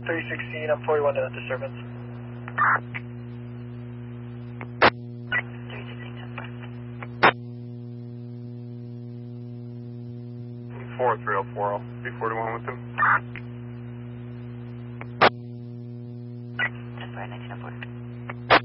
316, I'm 41 to that disturbance. 4304, I'll be 41 with him.